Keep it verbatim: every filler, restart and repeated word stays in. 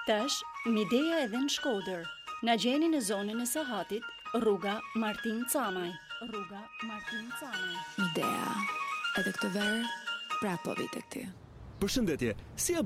Tash, Midea edhe në Shkodër. Na gjeni në zonën e Sahatit, rruga Martin Camaj. Rruga Martin Camaj. Midea, edhe këtë verë, prapo vite këty. Përshëndetje, si